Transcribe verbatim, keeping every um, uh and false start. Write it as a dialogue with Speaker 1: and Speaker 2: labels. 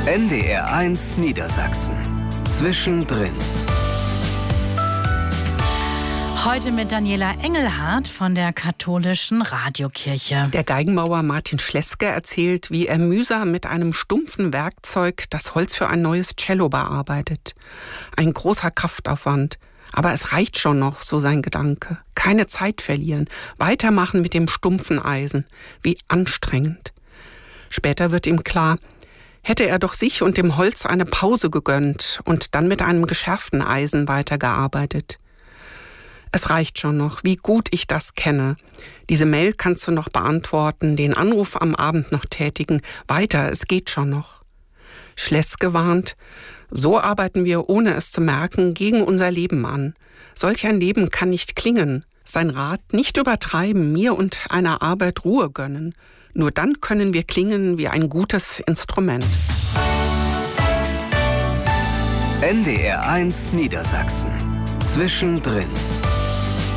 Speaker 1: N D R eins Niedersachsen. Zwischendrin.
Speaker 2: Heute mit Daniela Engelhardt von der Katholischen Radiokirche.
Speaker 3: Der Geigenbauer Martin Schleske erzählt, wie er mühsam mit einem stumpfen Werkzeug das Holz für ein neues Cello bearbeitet. Ein großer Kraftaufwand. Aber es reicht schon noch, so sein Gedanke. Keine Zeit verlieren. Weitermachen mit dem stumpfen Eisen. Wie anstrengend. Später wird ihm klar, hätte er doch sich und dem Holz eine Pause gegönnt und dann mit einem geschärften Eisen weitergearbeitet. Es reicht schon noch, wie gut ich das kenne. Diese Mail kannst du noch beantworten, den Anruf am Abend noch tätigen. Weiter, es geht schon noch. Schleske warnt, so arbeiten wir, ohne es zu merken, gegen unser Leben an. Solch ein Leben kann nicht klingen. Sein Rat, nicht übertreiben, mir und einer Arbeit Ruhe gönnen. Nur dann können wir klingen wie ein gutes Instrument.
Speaker 1: N D R eins Niedersachsen. Zwischendrin.